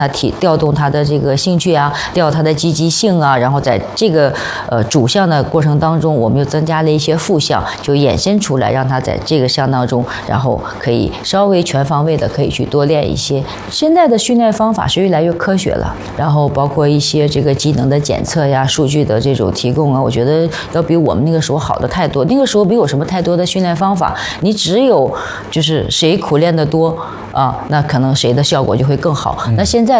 调动他的这个兴趣啊，调他的积极性啊，然后在这个主项的过程当中，我们又增加了一些副项，就衍生出来，让他在这个项当中，然后可以稍微全方位的可以去多练一些。现在的训练方法是越来越科学了，然后包括一些这个机能的检测呀、数据的这种提供啊，我觉得要比我们那个时候好的太多。那个时候没有什么太多的训练方法，你只有就是谁苦练的多啊，那可能谁的效果就会更好。那现在